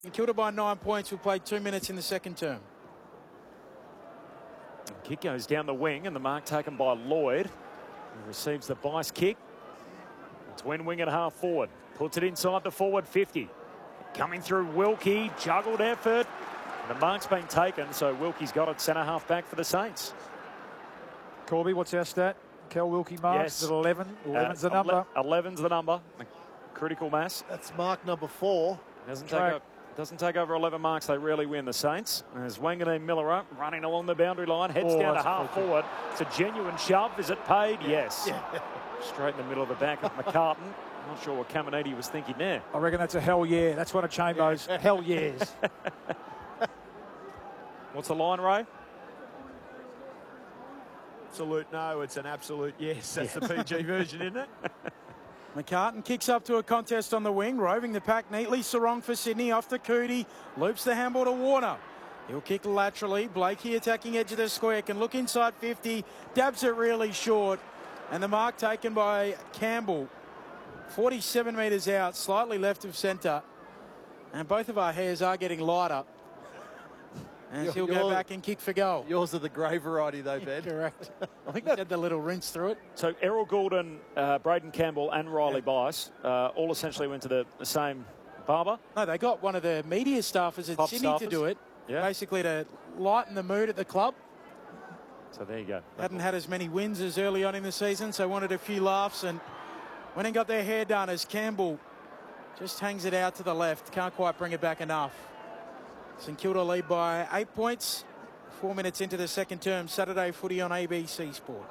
Kilda by 9 points. We played 2 minutes in the second term. Kick goes down the wing, and the mark taken by Lloyd. He receives the bice kick. Twin wing at half forward. Puts it inside the forward 50. Coming through Wilkie. Juggled effort. And the mark's been taken, so Wilkie's got it centre half back for the Saints. Corby, what's our stat? Kel Wilkie marks at 11. 11's the number. 11's the number. Critical mass. That's mark number 4. Doesn't take over 11 marks. They rarely win, the Saints. There's Wanganeen Miller running along the boundary line. Heads down to half forward. It's a genuine shove. Is it paid? Yes. Yeah. Straight in the middle of the back of McCartan. Not sure what Caminiti was thinking there. I reckon that's a hell yeah. That's one of Chambo's hell yeahs. What's the line, Ray? Absolute no. It's an absolute yes. That's the PG version, isn't it? McCartan kicks up to a contest on the wing, roving the pack neatly. Sarong for Sydney, off the Cootie, loops the handball to Warner. He'll kick laterally. Blakey attacking edge of the square, can look inside 50, dabs it really short, and the mark taken by Campbell. 47 metres out, slightly left of centre, and both of our hairs are getting lighter. And he'll go back and kick for goal. Yours are the grey variety, though, Ben. Correct. I think he had the little rinse through it. So Errol Goulden, Braden Campbell and Riley Bice all essentially went to the same barber. No, they got one of the media staffers at Sydney to do it, basically to lighten the mood at the club. So there you go. Hadn't had as many wins as early on in the season, so wanted a few laughs and went and got their hair done as Campbell just hangs it out to the left. Can't quite bring it back enough. St Kilda lead by 8 points. 4 minutes into the second term. Saturday footy on ABC Sport.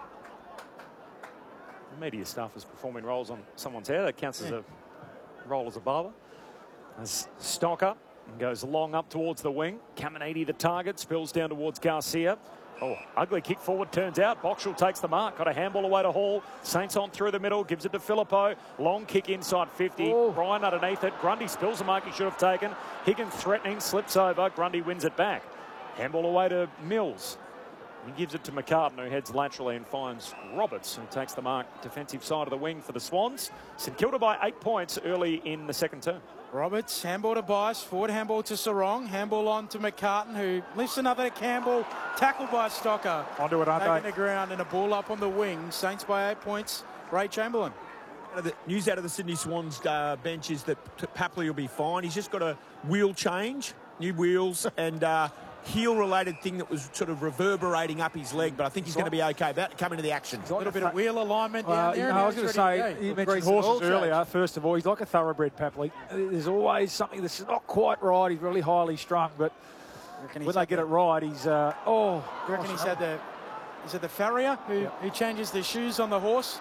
The media staff is performing roles on someone's hair. That counts as a role as a barber. As Stocker goes long up towards the wing. Caminiti the target. Spills down towards Garcia. Oh, ugly kick forward, turns out. Boxall takes the mark. Got a handball away to Hall. Saints on through the middle. Gives it to Filippo. Long kick inside 50. Ryan underneath it. Grundy spills the mark he should have taken. Higgins threatening. Slips over. Grundy wins it back. Handball away to Mills. He gives it to McCartan, who heads laterally and finds Roberts, who takes the mark defensive side of the wing for the Swans. St Kilda by 8 points early in the second term. Roberts, handball to Bice, forward handball to Sarong, handball on to McCartan, who lifts another to Campbell, tackled by Stocker. Onto it, aren't they? Taking the ground and a ball up on the wing. Saints by 8 points. Ray Chamberlain. The news out of the Sydney Swans bench is that Papley will be fine. He's just got a wheel change, new wheels, and heel-related thing that was sort of reverberating up his leg, but I think he's going to be okay. About to come into the action. A little bit of wheel alignment down there. I was going to say, you mentioned horses earlier. First of all, he's like a thoroughbred, Papley. There's always something that's not quite right. He's really highly strung, but when they get it right, he's... you reckon he's had the... Is it the farrier who changes the shoes on the horse?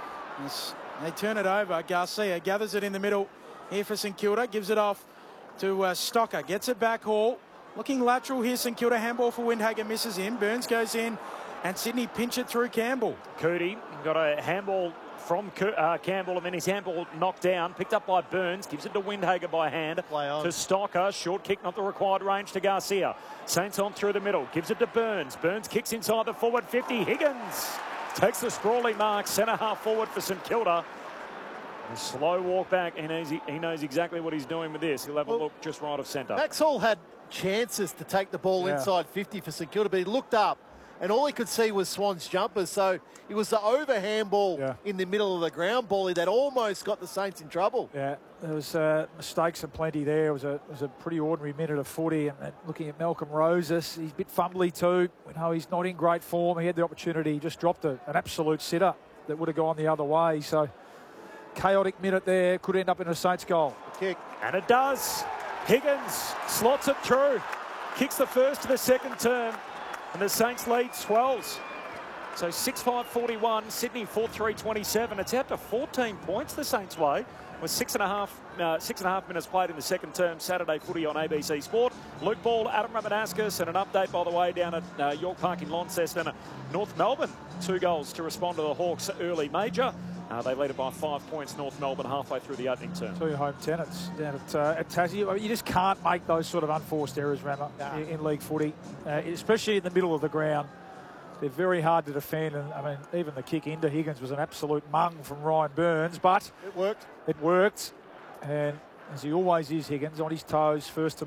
They turn it over. Garcia gathers it in the middle here for St Kilda. Gives it off to Stocker. Gets it back, Hall. Looking lateral here, St Kilda. Handball for Windhager, misses him. Burns goes in, and Sydney pinch it through Campbell. Cootie got a handball from Campbell, and then his handball knocked down. Picked up by Burns. Gives it to Windhager by hand. To Stocker. Short kick, not the required range to Garcia. Saints on through the middle. Gives it to Burns. Burns kicks inside the forward 50. Higgins takes the sprawly mark. Centre half forward for St Kilda. A slow walk back, and he knows exactly what he's doing with this. He'll have a look just right of centre. Max Hall had chances to take the ball inside 50 for St Kilda, but he looked up and all he could see was Swans jumpers. So it was the over handball in the middle of the ground volley that almost got the Saints in trouble. Yeah, there was mistakes and plenty there. It was a pretty ordinary minute of footy. And looking at Malcolm Roses, he's a bit fumbly too. We know he's not in great form. He had the opportunity. He just dropped an absolute sitter that would have gone the other way. So chaotic minute there. Could end up in a Saints goal. Kick. And it does. Higgins slots it through. Kicks the first to the second term. And the Saints lead swells. So 6-5-41, Sydney 4-3-27. It's out to 14 points the Saints way. With 6.5 minutes played in the second term. Saturday footy on ABC Sport. Luke Ball, Adam Ramanauskas, and an update, by the way, down at York Park in Launceston. North Melbourne, 2 goals to respond to the Hawks' early major. They lead it by 5 points, North Melbourne, halfway through the opening term. 2 home tenants down at Tassie. I mean, you just can't make those sort of unforced errors, Rammer, in league footy, especially in the middle of the ground. They're very hard to defend, and I mean, even the kick into Higgins was an absolute mung from Ryan Burns, but it worked. It worked, and as he always is, Higgins on his toes, first to